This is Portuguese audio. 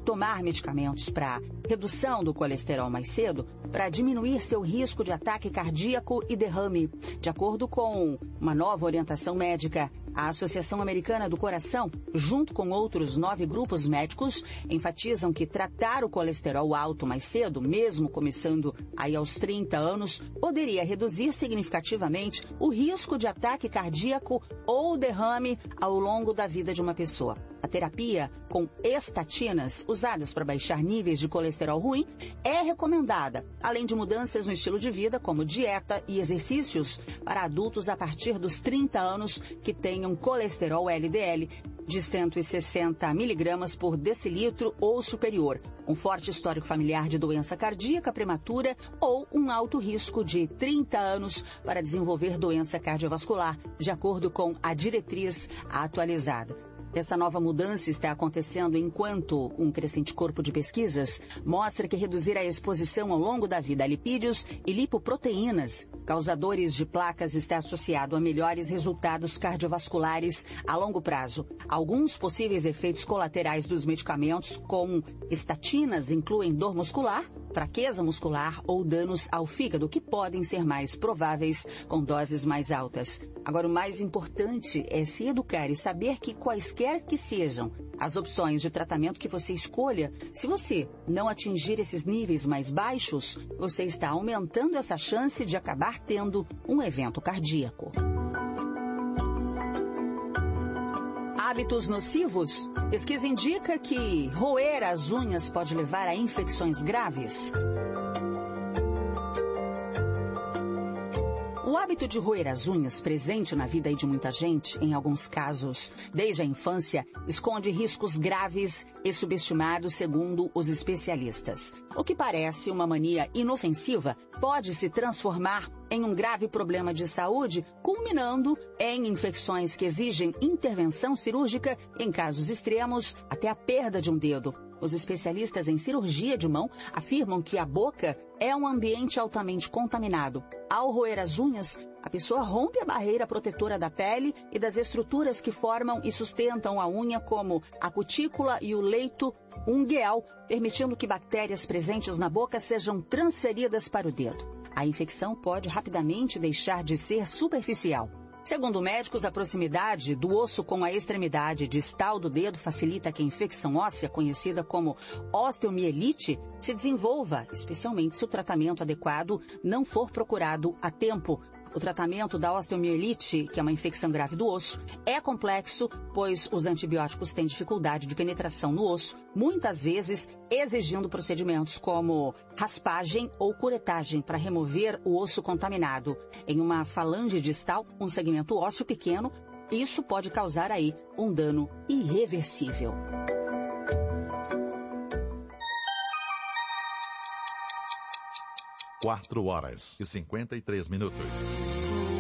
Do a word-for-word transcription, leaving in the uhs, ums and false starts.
tomar medicamentos para redução do colesterol mais cedo para diminuir seu risco de ataque cardíaco e derrame. De acordo com uma nova orientação médica, a Associação Americana do Coração, junto com outros nove grupos médicos, enfatizam que tratar o colesterol alto mais cedo, mesmo começando aí aos trinta anos, poderia reduzir significativamente o risco de ataque cardíaco ou derrame ao longo da vida de uma pessoa. A terapia com estatinas, usadas para baixar níveis de colesterol ruim, é recomendada, além de mudanças no estilo de vida, como dieta e exercícios, para adultos a partir dos trinta anos que tenham colesterol L D L de cento e sessenta miligramas por decilitro ou superior, um forte histórico familiar de doença cardíaca prematura ou um alto risco de trinta anos para desenvolver doença cardiovascular, de acordo com a diretriz atualizada. Essa nova mudança está acontecendo enquanto um crescente corpo de pesquisas mostra que reduzir a exposição ao longo da vida a lipídios e lipoproteínas, causadores de placas, está associado a melhores resultados cardiovasculares a longo prazo. Alguns possíveis efeitos colaterais dos medicamentos com estatinas incluem dor muscular, fraqueza muscular ou danos ao fígado, que podem ser mais prováveis com doses mais altas. Agora, o mais importante é se educar e saber que quaisquer que sejam as opções de tratamento que você escolha, se você não atingir esses níveis mais baixos, você está aumentando essa chance de acabar tendo um evento cardíaco. Hábitos nocivos? Pesquisa indica que roer as unhas pode levar a infecções graves. O hábito de roer as unhas, presente na vida de muita gente, em alguns casos, desde a infância, esconde riscos graves e subestimados, segundo os especialistas. O que parece uma mania inofensiva pode se transformar em um grave problema de saúde, culminando em infecções que exigem intervenção cirúrgica, em casos extremos, até a perda de um dedo. Os especialistas em cirurgia de mão afirmam que a boca é um ambiente altamente contaminado. Ao roer as unhas, a pessoa rompe a barreira protetora da pele e das estruturas que formam e sustentam a unha, como a cutícula e o leito ungueal, permitindo que bactérias presentes na boca sejam transferidas para o dedo. A infecção pode rapidamente deixar de ser superficial. Segundo médicos, a proximidade do osso com a extremidade distal do dedo facilita que a infecção óssea, conhecida como osteomielite, se desenvolva, especialmente se o tratamento adequado não for procurado a tempo. O tratamento da osteomielite, que é uma infecção grave do osso, é complexo, pois os antibióticos têm dificuldade de penetração no osso, muitas vezes exigindo procedimentos como raspagem ou curetagem para remover o osso contaminado. Em uma falange distal, um segmento ósseo pequeno, isso pode causar aí um dano irreversível. Quatro horas e cinquenta e três minutos.